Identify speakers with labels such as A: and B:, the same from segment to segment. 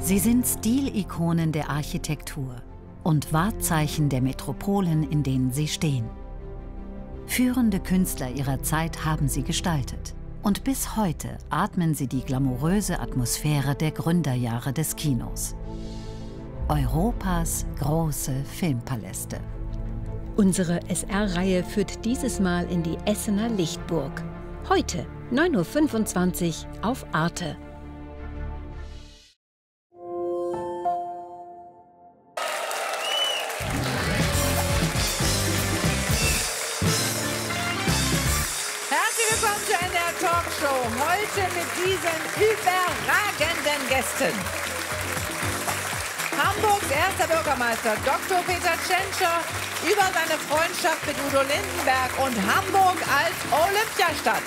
A: Sie sind Stilikonen der Architektur und Wahrzeichen der Metropolen, in denen sie stehen. Führende Künstler ihrer Zeit haben sie gestaltet. Und bis heute atmen sie die glamouröse Atmosphäre der Gründerjahre des Kinos. Europas große Filmpaläste.
B: Unsere SR-Reihe führt dieses Mal in die Essener Lichtburg. Heute 9:25 Uhr auf Arte.
C: Talkshow heute mit diesen überragenden Gästen. Hamburgs erster Bürgermeister Dr. Peter Tschentscher über seine Freundschaft mit Udo Lindenberg und Hamburg als Olympiastadt.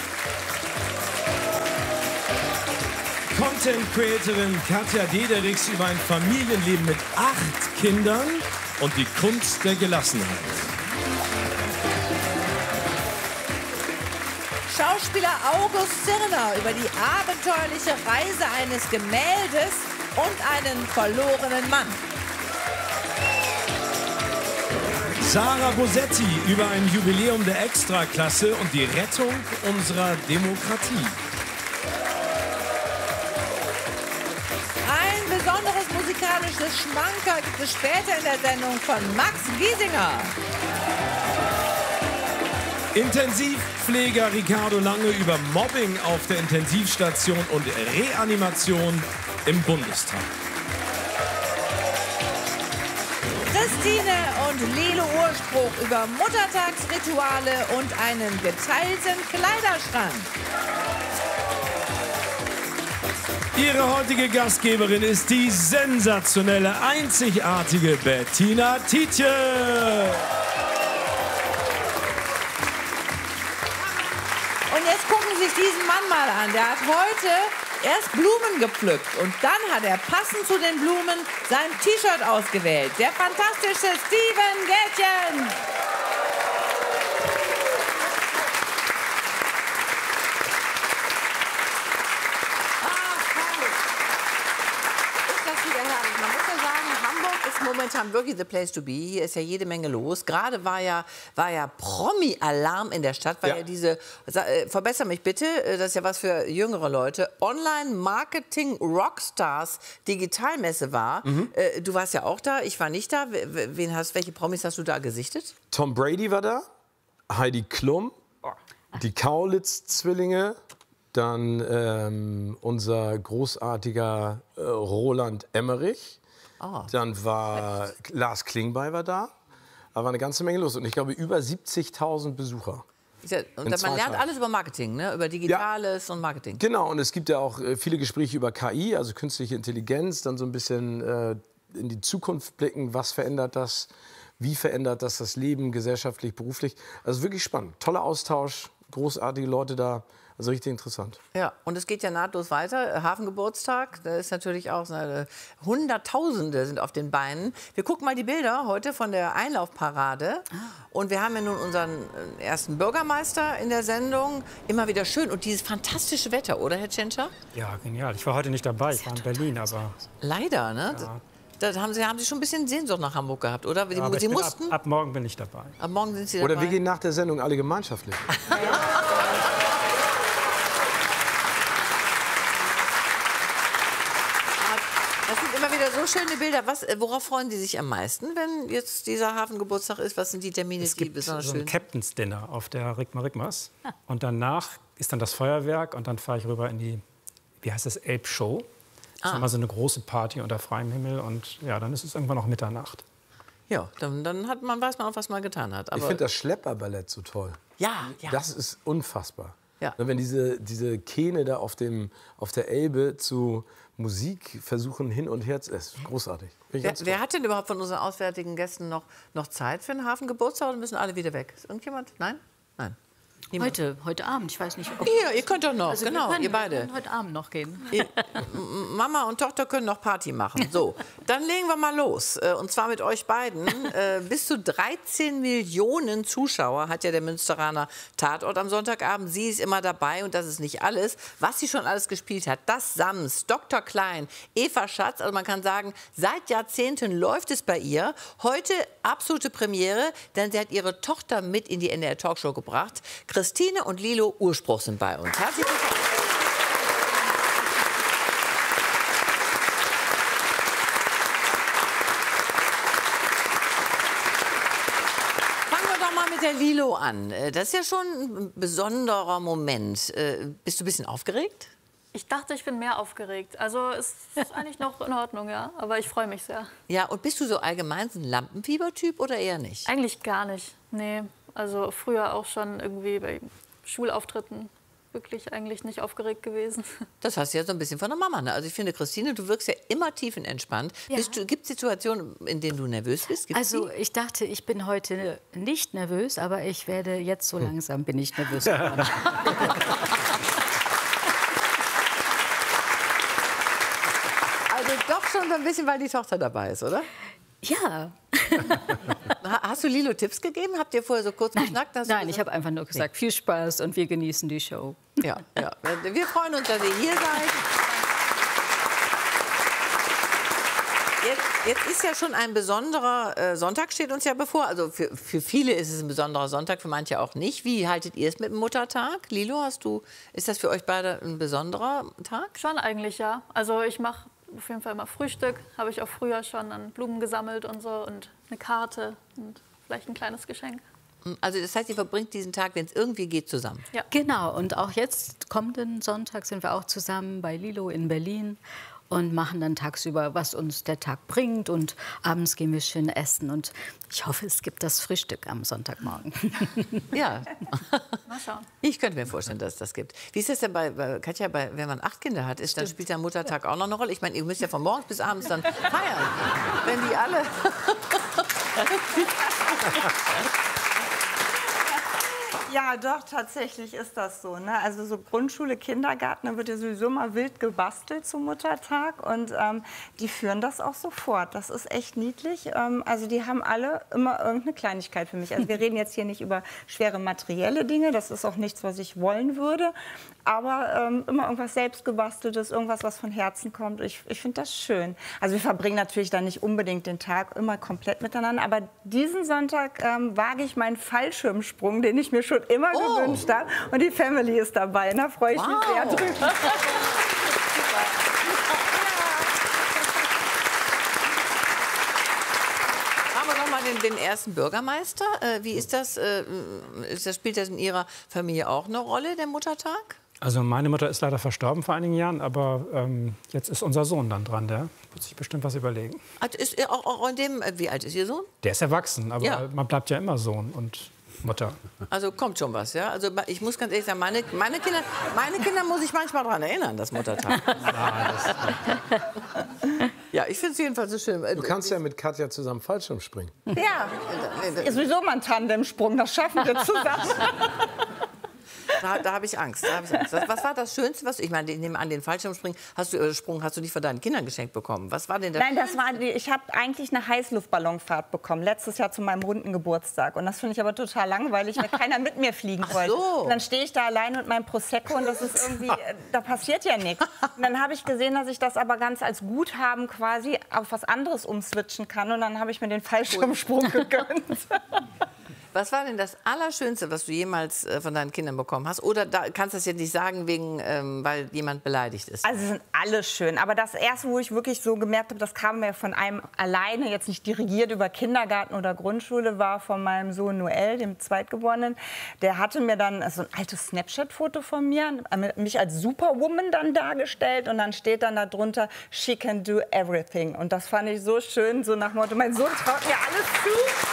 D: Content-Creatorin Katja Dederichs über ein Familienleben mit 8 Kindern und die Kunst der Gelassenheit.
C: Schauspieler August Zirner über die abenteuerliche Reise eines Gemäldes und einen verlorenen Mann.
D: Sarah Bosetti über ein Jubiläum der Extraklasse und die Rettung unserer Demokratie.
C: Ein besonderes musikalisches Schmankerl gibt es später in der Sendung von Max Giesinger.
D: Intensivpfleger Ricardo Lange über Mobbing auf der Intensivstation und Reanimation im Bundestag.
C: Christine und Lilo Urspruch über Muttertagsrituale und einen geteilten Kleiderschrank.
D: Ihre heutige Gastgeberin ist die sensationelle, einzigartige Bettina Tietje.
C: Und jetzt gucken Sie sich diesen Mann mal an. Der hat heute erst Blumen gepflückt und dann hat er passend zu den Blumen sein T-Shirt ausgewählt. Der fantastische Steven Gätjen. Momentan wirklich the place to be. Hier ist ja jede Menge los. Gerade war ja Promi-Alarm in der Stadt, weil ja diese, verbessere mich bitte, das ist ja was für jüngere Leute, Online-Marketing-Rockstars Digitalmesse war. Du warst ja auch da, ich war nicht da. Welche Promis hast du da gesichtet?
D: Tom Brady war da, Heidi Klum, die Kaulitz-Zwillinge, dann unser großartiger Roland Emmerich. Dann war Lars Klingbeil war da. Da war eine ganze Menge los. Und ich glaube, über 70.000 Besucher.
C: Und man lernt alles über Marketing, ne? Über Digitales und Marketing.
D: Genau, und es gibt ja auch viele Gespräche über KI, also künstliche Intelligenz, dann so ein bisschen in die Zukunft blicken. Was verändert das? Wie verändert das Leben gesellschaftlich, beruflich? Also wirklich spannend. Toller Austausch, großartige Leute da. Also richtig interessant.
C: Ja, und es geht ja nahtlos weiter. Hafengeburtstag, da ist natürlich auch Hunderttausende sind auf den Beinen. Wir gucken mal die Bilder heute von der Einlaufparade. Und wir haben ja nun unseren ersten Bürgermeister in der Sendung. Immer wieder schön. Und dieses fantastische Wetter, oder, Herr Tschentscher?
E: Ja, genial. Ich war heute nicht dabei. Ich war in Berlin, aber...
C: Leider, ne? Ja. Da haben Sie schon ein bisschen Sehnsucht nach Hamburg gehabt, oder?
E: Ja, Sie mussten? Ab morgen bin ich dabei.
C: Ab morgen sind Sie dabei?
D: Oder wir gehen nach der Sendung alle gemeinschaftlich.
C: So schöne Bilder. Worauf freuen Sie sich am meisten, wenn jetzt dieser Hafengeburtstag ist? Was sind die Termine, die besonders schön sind?
E: Es gibt so ein Captain's Dinner auf der Rigma-Rigmas. Und danach ist dann das Feuerwerk und dann fahre ich rüber in die, wie heißt das, Elbshow. Das ist immer so eine große Party unter freiem Himmel und ja, dann ist es irgendwann noch Mitternacht.
C: Ja, dann weiß man auch, was man getan hat. Aber
D: ich finde das Schlepperballett so toll.
C: Ja.
D: Das ist unfassbar.
C: Ja.
D: Wenn diese Kähne da auf der Elbe zu Musik versuchen hin und her, ist großartig.
C: Wer hat denn überhaupt von unseren auswärtigen Gästen noch Zeit für einen Hafengeburtstag oder müssen alle wieder weg? Ist irgendjemand? Nein? Nein.
F: Heute Abend, ich weiß nicht. Ob
C: Ihr könnt doch noch,
F: also
C: genau, ihr beide.
F: Wir können heute Abend noch gehen.
C: Mama und Tochter können noch Party machen. So, dann legen wir mal los. Und zwar mit euch beiden. Bis zu 13 Millionen Zuschauer hat ja der Münsteraner Tatort am Sonntagabend. Sie ist immer dabei und das ist nicht alles. Was sie schon alles gespielt hat, das Sams, Dr. Klein, Eva Schatz. Also man kann sagen, seit Jahrzehnten läuft es bei ihr. Heute absolute Premiere, denn sie hat ihre Tochter mit in die NDR Talkshow gebracht. Christine und Lilo Urspruch sind bei uns. Herzlich willkommen. Fangen wir doch mal mit der Lilo an. Das ist ja schon ein besonderer Moment. Bist du ein bisschen aufgeregt?
G: Ich dachte, ich bin mehr aufgeregt. Also es ist eigentlich noch in Ordnung, ja. Aber ich freue mich sehr.
C: Ja, und bist du so allgemein so ein Lampenfieber-Typ oder eher nicht?
G: Eigentlich gar nicht, nee. Also früher auch schon irgendwie bei Schulauftritten wirklich eigentlich nicht aufgeregt gewesen.
C: Das hast du ja so ein bisschen von der Mama, ne? Also ich finde, Christine, du wirkst ja immer tiefenentspannt.
F: Ja.
C: Gibt es Situationen, in denen du nervös bist? Gibt's
F: Also
C: die?
F: ich dachte, ich bin heute nicht nervös, aber ich werde jetzt so langsam bin ich nervös geworden.
C: Also doch schon so ein bisschen, weil die Tochter dabei ist, oder?
F: Ja.
C: Hast du Lilo Tipps gegeben? Habt ihr vorher so kurz geschnackt?
F: Nein, ich habe einfach nur gesagt, viel Spaß und wir genießen die Show.
C: Ja, ja. Wir freuen uns, dass ihr hier seid. Jetzt ist ja schon ein besonderer Sonntag, steht uns ja bevor. Also für viele ist es ein besonderer Sonntag, für manche auch nicht. Wie haltet ihr es mit dem Muttertag? Lilo, ist das für euch beide ein besonderer Tag?
G: Schon eigentlich, ja. Also ich mache auf jeden Fall immer Frühstück. Habe ich auch früher schon an Blumen gesammelt und so. Und eine Karte und vielleicht ein kleines Geschenk.
C: Also das heißt, ihr verbringt diesen Tag, wenn es irgendwie geht, zusammen?
G: Ja.
F: Genau, und auch jetzt, kommenden Sonntag, sind wir auch zusammen bei Lilo in Berlin und machen dann tagsüber, was uns der Tag bringt. Und abends gehen wir schön essen. Und ich hoffe, es gibt das Frühstück am Sonntagmorgen.
C: Ja.
G: Mal schauen.
C: Ich könnte mir vorstellen, dass es das gibt. Wie ist das denn bei Katja, wenn man 8 Kinder hat, dann spielt der Muttertag auch noch eine Rolle? Ich meine, ihr müsst ja von morgens bis abends dann feiern. Wenn die alle...
H: Ja, doch, tatsächlich ist das so. Ne? Also so Grundschule, Kindergarten, da wird ja sowieso mal wild gebastelt zum Muttertag. Und die führen das auch sofort. Das ist echt niedlich. Also die haben alle immer irgendeine Kleinigkeit für mich. Also wir reden jetzt hier nicht über schwere materielle Dinge. Das ist auch nichts, was ich wollen würde. Aber immer irgendwas selbstgebasteltes, irgendwas, was von Herzen kommt. Ich finde das schön. Also wir verbringen natürlich dann nicht unbedingt den Tag immer komplett miteinander. Aber diesen Sonntag wage ich meinen Fallschirmsprung, den ich mir schon immer gewünscht habe. Und die Family ist dabei. Da freue ich mich sehr drüber.
C: Haben wir doch mal den ersten Bürgermeister. Wie ist das? Spielt das in Ihrer Familie auch eine Rolle, der Muttertag?
E: Also meine Mutter ist leider verstorben vor einigen Jahren, aber jetzt ist unser Sohn dann dran, der wird sich bestimmt was überlegen.
C: Ist auch in dem, wie alt ist Ihr Sohn?
E: Der ist erwachsen, aber
C: Ja.
E: man bleibt ja immer Sohn und Mutter.
C: Also kommt schon was, ja? Also ich muss ganz ehrlich sagen, meine Kinder muss ich manchmal daran erinnern, das Muttertag. Ja, ich finde es jedenfalls so schön.
D: Du kannst ja mit Katja zusammen Fallschirm springen.
H: Ja, ist sowieso mal ein Tandemsprung. Das schaffen wir zusammen.
C: Da habe ich Angst. Was war das Schönste, ich meine, ich nehme an, den Fallschirmsprung hast du nicht von deinen Kindern geschenkt bekommen. Was war denn das?
H: Nein, ich habe eigentlich eine Heißluftballonfahrt bekommen, letztes Jahr zu meinem runden Geburtstag. Und das finde ich aber total langweilig, weil keiner mit mir fliegen wollte.
C: So.
H: Und dann stehe ich da allein mit meinem Prosecco und das ist irgendwie, da passiert ja nichts. Und dann habe ich gesehen, dass ich das aber ganz als Guthaben quasi auf was anderes umswitchen kann. Und dann habe ich mir den Fallschirmsprung gegönnt.
C: Was war denn das Allerschönste, was du jemals von deinen Kindern bekommen hast? Oder kannst du das jetzt nicht sagen, weil jemand beleidigt ist?
H: Also sind alle schön. Aber das erste, wo ich wirklich so gemerkt habe, das kam mir von einem alleine, jetzt nicht dirigiert über Kindergarten oder Grundschule, war von meinem Sohn Noel, dem Zweitgeborenen. Der hatte mir dann so ein altes Snapchat-Foto von mir, mich als Superwoman dann dargestellt. Und dann steht dann darunter, she can do everything. Und das fand ich so schön, so nach dem Motto, mein Sohn traut mir alles zu.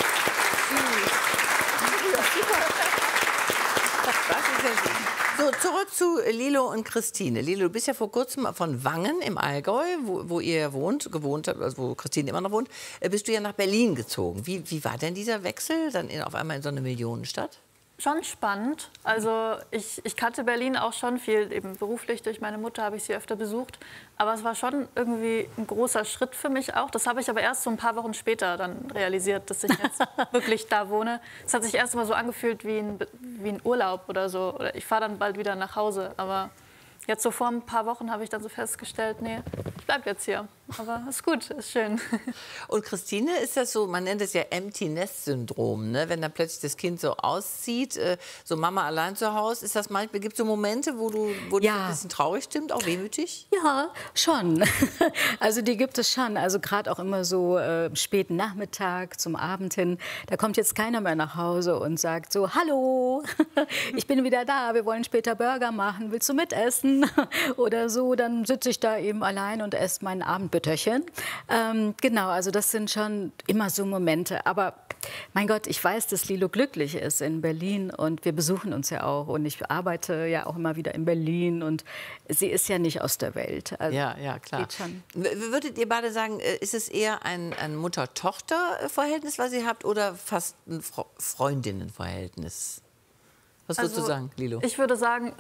C: So, zurück zu Lilo und Christine. Lilo, du bist ja vor kurzem von Wangen im Allgäu, wo ihr gewohnt habt, also wo Christine immer noch wohnt, bist du ja nach Berlin gezogen. Wie war denn dieser Wechsel dann auf einmal in so eine Millionenstadt?
G: Schon spannend. Also ich kannte Berlin auch schon viel, eben beruflich durch meine Mutter habe ich sie öfter besucht. Aber es war schon irgendwie ein großer Schritt für mich auch. Das habe ich aber erst so ein paar Wochen später dann realisiert, dass ich jetzt wirklich da wohne. Es hat sich erst mal so angefühlt wie ein Urlaub oder so. Oder ich fahre dann bald wieder nach Hause. Aber jetzt so vor ein paar Wochen habe ich dann so festgestellt, nee, ich bleibe jetzt hier. Aber ist gut, ist schön.
C: Und Christine, ist das so, man nennt es ja Empty-Nest-Syndrom, ne? Wenn dann plötzlich das Kind so auszieht, so Mama allein zu Hause, ist das manchmal, gibt es so Momente, wo dich ein bisschen traurig stimmt, auch wehmütig?
F: Ja, schon. Also die gibt es schon. Also gerade auch immer so späten Nachmittag zum Abend hin, da kommt jetzt keiner mehr nach Hause und sagt so, hallo, ich bin wieder da, wir wollen später Burger machen, willst du mitessen? Oder so, dann sitze ich da eben allein und esse mein Abendbütterchen. Genau, also das sind schon immer so Momente. Aber mein Gott, ich weiß, dass Lilo glücklich ist in Berlin und wir besuchen uns ja auch. Und ich arbeite ja auch immer wieder in Berlin und sie ist ja nicht aus der Welt. Also
C: ja, klar.
F: geht schon.
C: Würdet ihr beide sagen, ist es eher ein Mutter-Tochter-Verhältnis, was ihr habt, oder fast ein Freundinnenverhältnis? Was würdest du sagen, Lilo?
G: Ich würde sagen,